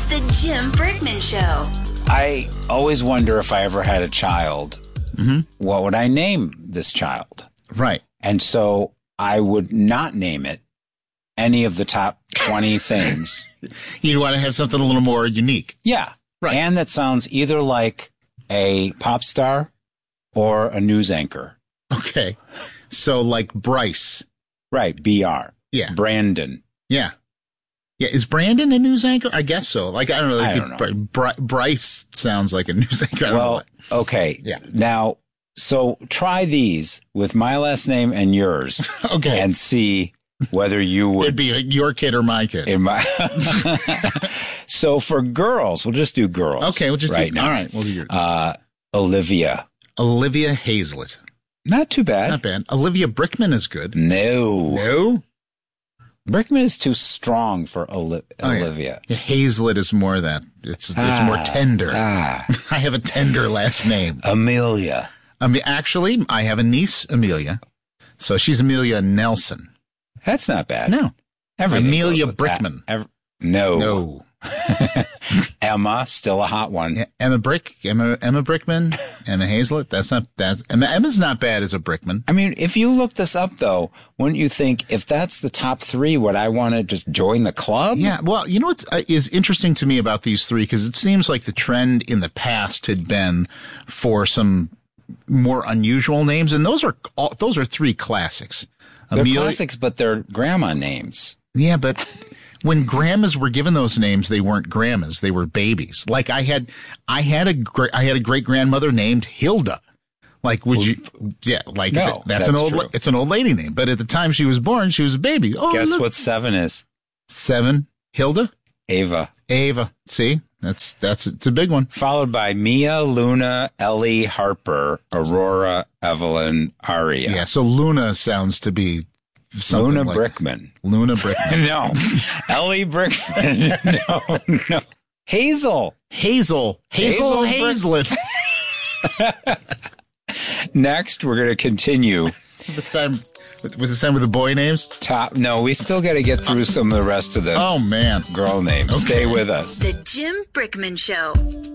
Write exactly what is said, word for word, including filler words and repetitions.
It's the Jim Brickman Show. I always wonder if I ever had a child, mm-hmm. what would I name this child? Right. And so I would not name it any of the top twenty things. You'd want to have something a little more unique. Yeah. Right. And that sounds either like a pop star or a news anchor. Okay. So like Bryce. Right. B R. Yeah. Brandon. Yeah. Yeah. Is Brandon a news anchor? I guess so. Like, I don't know. Like I don't know. Bry- Bryce sounds like a news anchor. I don't well, know okay. Yeah. Now, so try these with my last name and yours. Okay. And see whether you would. It'd be your kid or my kid. In my so for girls, we'll just do girls. Okay. We'll just right do, now. all right. We'll do your. Uh, Olivia. Olivia Hazlett. Not too bad. Not bad. Olivia Brickman is good. No. No? Brickman is too strong for Oli- Oh, yeah. Olivia. Yeah, Hazlett is more that. It's it's Ah, more tender. Ah. I have a tender last name. Amelia. I mean, actually, I have a niece, Amelia. So she's Amelia Nelson. That's not bad. No. Everything Amelia goes with that. Brickman. Ev- no. No. Emma, still a hot one. Yeah, Emma Brick, Emma Emma Brickman, Emma Hazlett. That's not that's Emma. Emma's not bad as a Brickman. I mean, if you look this up, though, wouldn't you think if that's the top three, would I want to just join the club? Yeah. Well, you know what uh, is interesting to me about these three, because it seems like the trend in the past had been for some more unusual names, and those are all, those are three classics. They're Amelia- classics, but they're grandma names. Yeah, but when grandmas were given those names, they weren't grandmas; they were babies. Like I had, I had a great, I had a great grandmother named Hilda. Like, would you? Yeah, like No, that's, that's an old, true. it's an old lady name. But at the time she was born, she was a baby. Oh, Guess look. what seven is? Seven, Hilda, Ava. Ava. See, that's that's it's a big one. Followed by Mia, Luna, Ellie, Harper, Aurora, Evelyn, Aria. Yeah. So Luna sounds to be something Luna like Brickman. Luna Brickman. No. Ellie Brickman. No, no. Hazel. Hazel. Hazel, Hazel Hazlett. Next, we're going to continue. This time, was this time with the boy names? Top. No, we still got to get through some of the rest of the Oh man. girl names. Okay. Stay with us. The Jim Brickman Show.